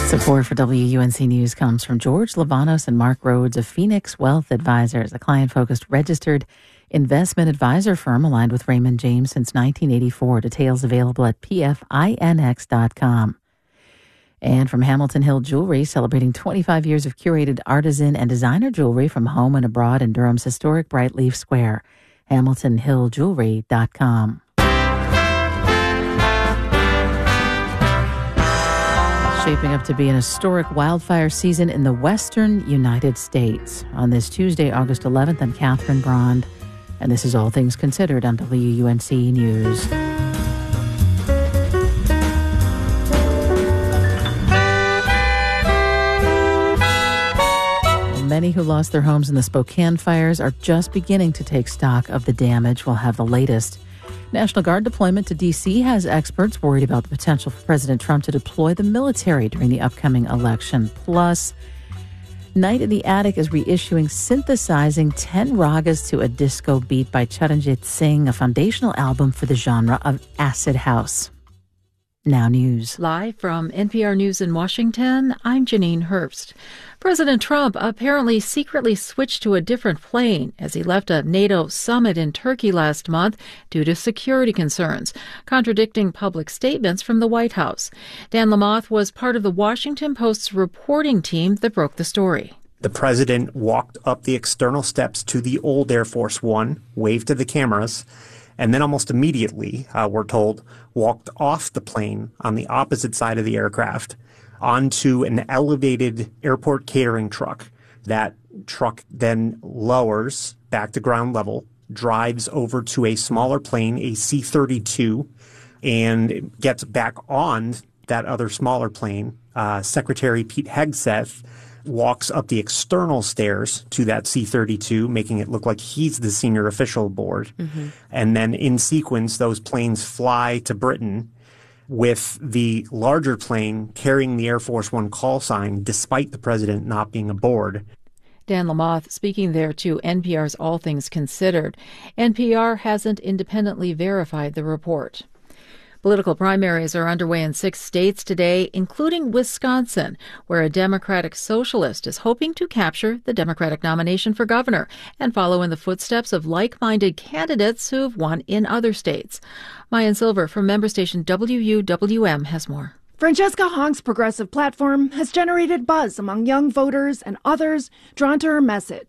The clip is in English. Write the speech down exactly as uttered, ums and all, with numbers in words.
Support for W U N C News comes from George Lavanos and Mark Rhodes of Phoenix Wealth Advisors, a client-focused registered investment advisor firm aligned with Raymond James since nineteen eighty-four. Details available at p f i n x dot com. And from Hamilton Hill Jewelry, celebrating twenty-five years of curated artisan and designer jewelry from home and abroad in Durham's historic Brightleaf Square. hamilton hill jewelry dot com. Shaping up to be an historic wildfire season in the western United States. On this Tuesday, August eleventh, I'm Catherine Brond, and this is All Things Considered on W U N C News. Many who lost their homes in the Spokane fires are just beginning to take stock of the damage. We'll have the latest. National Guard deployment to D C has experts worried about the potential for President Trump to deploy the military during the upcoming election. Plus, Night in the Attic is reissuing Synthesizing ten Ragas to a Disco Beat by Charanjit Singh, a foundational album for the genre of acid house. Now news. Live from N P R News in Washington, I'm Janine Herbst. President Trump apparently secretly switched to a different plane as he left a NATO summit in Turkey last month due to security concerns, contradicting public statements from the White House. Dan Lamothe was part of the Washington Post's reporting team that broke the story. The president walked up the external steps to the old Air Force One, waved to the cameras, and then almost immediately, uh, we're told, walked off the plane on the opposite side of the aircraft onto an elevated airport catering truck. That truck then lowers back to ground level, drives over to a smaller plane, a C thirty-two, and gets back on that other smaller plane. Uh, Secretary Pete Hegseth walks up the external stairs to that C thirty-two, making it look like he's the senior official aboard. Mm-hmm. And then in sequence, those planes fly to Britain with the larger plane carrying the Air Force One call sign, despite the president not being aboard. Dan Lamothe speaking there to N P R's All Things Considered. N P R hasn't independently verified the report. Political primaries are underway in six states today, including Wisconsin, where a Democratic socialist is hoping to capture the Democratic nomination for governor and follow in the footsteps of like-minded candidates who've won in other states. Mayan Silver from member station W U W M has more. Francesca Hong's progressive platform has generated buzz among young voters and others drawn to her message.